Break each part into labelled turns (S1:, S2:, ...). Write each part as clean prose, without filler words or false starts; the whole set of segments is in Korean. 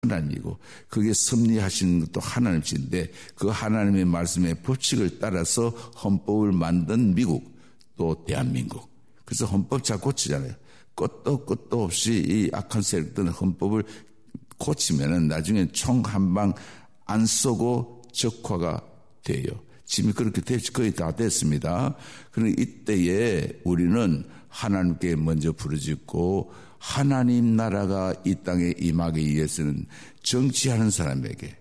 S1: 하나님이고 그게 섭리하시는 것도 하나님이신데 그 하나님의 말씀의 법칙을 따라서 헌법을 만든 미국 또 대한민국. 그래서 헌법 잘 고치잖아요. 끝도 없이 이 악한 세력들은 헌법을 고치면은 나중에 총 한 방 안 쏘고 적화가 돼요. 지금 그렇게 거의 다 됐습니다. 그러나 이때에 우리는 하나님께 먼저 부르짖고 하나님 나라가 이 땅에 임하기 위해서는 정치하는 사람에게,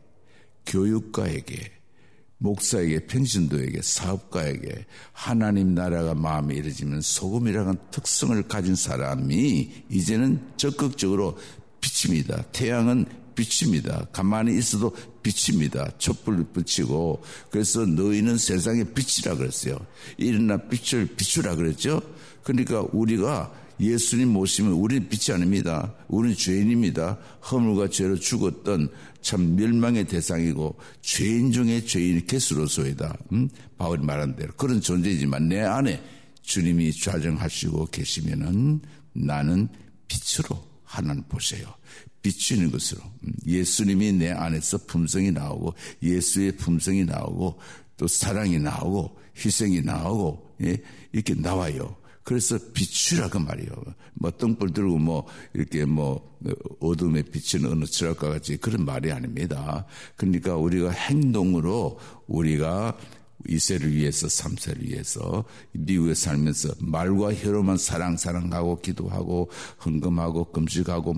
S1: 교육가에게, 목사에게, 평신도에게, 사업가에게 하나님 나라가 마음에 이르지면 소금이라는 특성을 가진 사람이 이제는 적극적으로 비칩니다. 태양은 빛입니다. 가만히 있어도 빛입니다. 촛불을 붙이고 그래서 너희는 세상의 빛이라 그랬어요. 일어나 빛을 비추라 그랬죠. 그러니까 우리가 예수님 모시면 우리는 빛이 아닙니다. 우리는 죄인입니다. 허물과 죄로 죽었던 참 멸망의 대상이고 죄인 중에 죄인이 개수로소이다. 바울이 말한 대로 그런 존재이지만 내 안에 주님이 좌정하시고 계시면은 나는 빛으로 하나님 보세요. 비추는 것으로 예수님이 내 안에서 품성이 나오고 예수의 품성이 나오고 또 사랑이 나오고 희생이 나오고 이렇게 나와요. 그래서 비추라 그 말이에요. 뭐 등불 들고 뭐 이렇게 뭐 어둠에 비치는 어느 철학과 같이 그런 말이 아닙니다. 그러니까 우리가 행동으로 우리가 2세를 위해서 3세를 위해서 미국에 살면서 말과 혀로만 사랑하고 기도하고 헌금하고 금식하고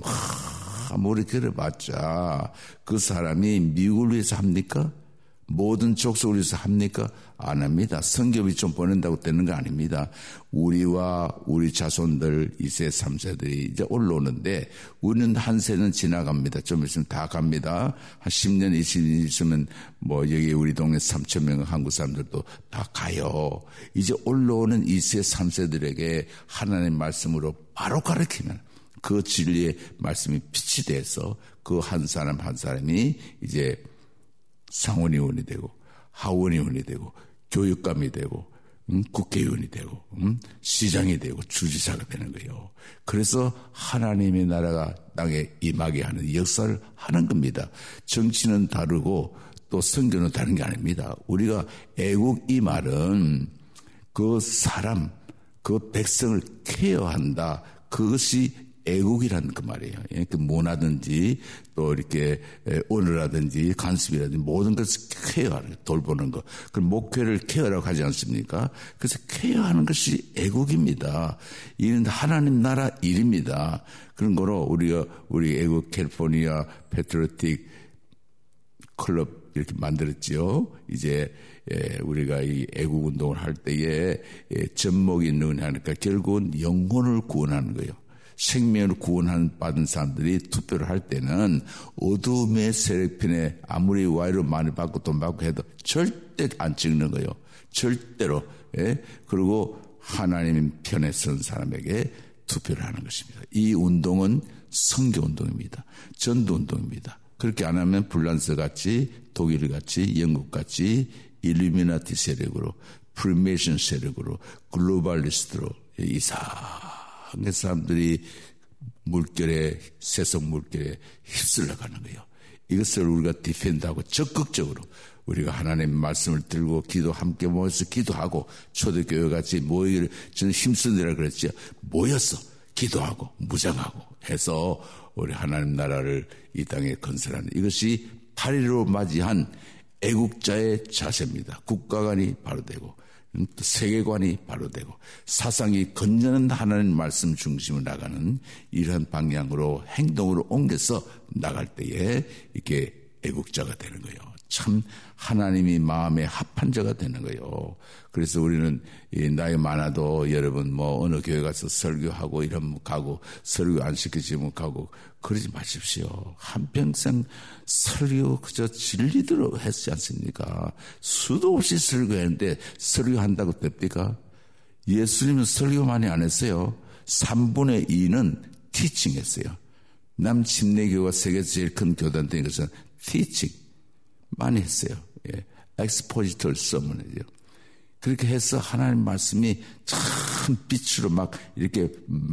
S1: 아무리 그래봤자 그 사람이 미국을 위해서 합니까? 모든 족속을 위해서 합니까? 안 합니다. 성경이 좀 보낸다고 되는 거 아닙니다. 우리와 우리 자손들 2세, 3세들이 이제 올라오는데 우리는 한 세는 지나갑니다. 좀 있으면 다 갑니다. 한 10년, 20년 있으면 뭐 여기 우리 동네 3,000명 한국 사람들도 다 가요. 이제 올라오는 2세, 3세들에게 하나님의 말씀으로 바로 가르치면 그 진리의 말씀이 빛이 돼서 그 한 사람 한 사람이 이제 상원의원이 되고 하원의원이 되고 교육감이 되고 국회의원이 되고 시장이 되고 주지사가 되는 거예요. 그래서 하나님의 나라가 땅에 임하게 하는 역사를 하는 겁니다. 정치는 다르고 또 선교는 다른 게 아닙니다. 우리가 애국 이 말은 그 사람, 그 백성을 케어한다. 그것이 애국이라는 그 말이에요. 그 문화든지 또 이렇게 언어라든지 관습이라든지 모든 것을 케어하는 돌보는 거. 그 목회를 케어라고 하지 않습니까? 그래서 케어하는 것이 애국입니다. 이는 하나님 나라 일입니다. 그런 거로 우리 애국 캘리포니아 패트리오틱 클럽 이렇게 만들었지요. 이제 우리가 이 애국 운동을 할 때에 접목이 있는 거 하니까 결국은 영혼을 구원하는 거예요. 생명을 구원받은 사람들이 투표를 할 때는 어둠의 세력편에 아무리 와이로 많이 받고 돈 받고 해도 절대 안 찍는 거예요. 절대로. 그리고 하나님 편에 선 사람에게 투표를 하는 것입니다. 이 운동은 선교운동입니다. 전도운동입니다. 그렇게 안 하면 불란서 같이 독일 같이 영국 같이 일루미나티 세력으로 프리메이션 세력으로 글로벌리스트로 그 사람들이 세속 물결에 휩쓸려 가는 거예요. 이것을 우리가 디펜드하고 적극적으로 우리가 하나님의 말씀을 들고 함께 모여서 기도하고 초대교회 같이 모이기를 저는 힘쓰느라 그랬죠. 모여서 기도하고 무장하고 해서 우리 하나님 나라를 이 땅에 건설하는 이것이 8.15로 맞이한 애국자의 자세입니다. 국가관이 바로 되고 세계관이 바로 되고 사상이 건전한 하나님 말씀 중심으로 나가는 이러한 방향으로 행동으로 옮겨서 나갈 때에 이렇게 애국자가 되는 거예요. 참 하나님이 마음에 합한 자가 되는 거예요. 그래서 우리는 나이 많아도 여러분 뭐 어느 교회 가서 설교하고 이러면 가고 설교 안 시켜주면 가고 그러지 마십시오. 한평생 설교 그저 진리대로 했지 않습니까? 수도 없이 설교했는데 설교한다고 됩니까? 예수님은 설교 많이 안 했어요. 3분의 2는 티칭했어요. 남침례교가 세계에서 제일 큰 교단된 것은 티칭 많이 했어요. 엑스포지털 서문이죠. 그렇게 해서 하나님 말씀이 참 빛으로 막 이렇게 막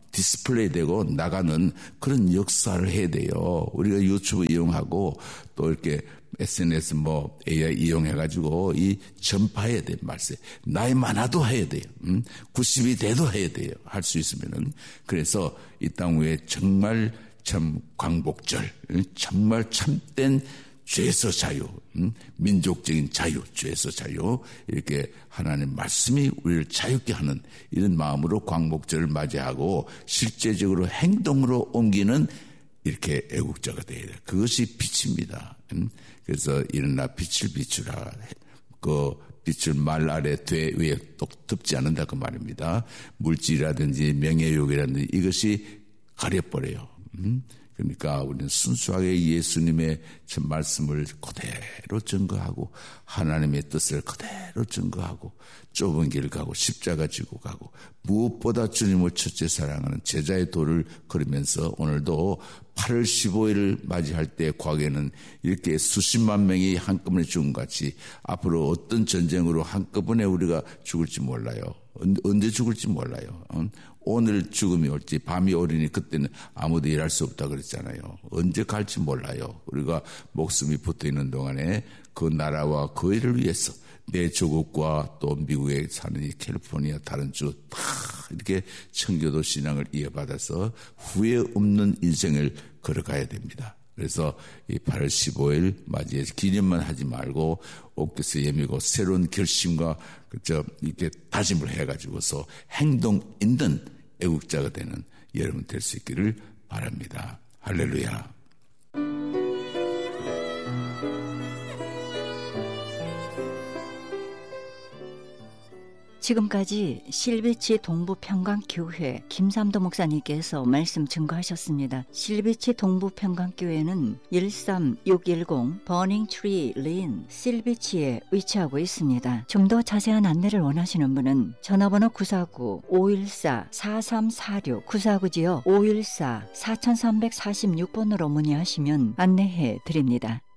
S1: 디스플레이 되고 나가는 그런 역사를 해야 돼요. 우리가 유튜브 이용하고 또 이렇게 SNS AI 이용해가지고 이 전파해야 돼, 말세. 나이 많아도 해야 돼요. 90이 돼도 해야 돼요. 할 수 있으면은. 그래서 이 땅 위에 정말 참 광복절, 정말 참된 죄에서 자유, 민족적인 자유, 죄에서 자유, 이렇게 하나님 말씀이 우리를 자유케 하는 이런 마음으로 광복절을 맞이하고 실제적으로 행동으로 옮기는 이렇게 애국자가 되어야 돼요. 그것이 빛입니다. 그래서 일어나 빛을 비추라. 그 빛을 말 아래 돼 위에 똑 덮지 않는다 그 말입니다. 물질이라든지 명예욕이라든지 이것이 가려버려요. 그러니까 우리는 순수하게 예수님의 참 말씀을 그대로 증거하고 하나님의 뜻을 그대로 증거하고 좁은 길을 가고 십자가 지고 가고 무엇보다 주님을 첫째 사랑하는 제자의 도를 걸으면서 오늘도 8월 15일을 맞이할 때 과거에는 이렇게 수십만 명이 한꺼번에 죽은 것 같이 앞으로 어떤 전쟁으로 한꺼번에 우리가 죽을지 몰라요. 언제 죽을지 몰라요. 오늘 죽음이 올지 밤이 오리니 그때는 아무도 일할 수 없다 그랬잖아요. 언제 갈지 몰라요. 우리가 목숨이 붙어있는 동안에 그 나라와 그 일을 위해서 내 조국과 또 미국에 사는 이 캘리포니아 다른 주 다 이렇게 청교도 신앙을 이어받아서 후회 없는 인생을 걸어가야 됩니다. 그래서 이 8월 15일 맞이해서 기념만 하지 말고 옥교서 예미고 새로운 결심과 이렇게 다짐을 해가지고서 행동 있는 애국자가 되는 여러분 될 수 있기를 바랍니다. 할렐루야.
S2: 지금까지 실비치 동부평강교회 김삼도 목사님께서 말씀 증거하셨습니다. 실비치 동부평강교회는 13610 버닝트리 레인 실비치에 위치하고 있습니다. 좀 더 자세한 안내를 원하시는 분은 전화번호 949-514-4346 949지요. 514-4346번으로 문의하시면 안내해 드립니다.